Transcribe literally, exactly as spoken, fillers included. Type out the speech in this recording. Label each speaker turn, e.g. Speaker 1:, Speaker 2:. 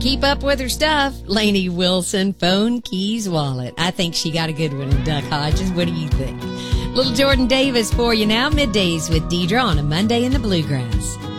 Speaker 1: keep up with her stuff. Lainey Wilson, phone, keys, wallet. I think she got a good one in Duck Hodges. What do you think? Little Jordan Davis for you now. Middays with Deidre on a Monday in the Bluegrass.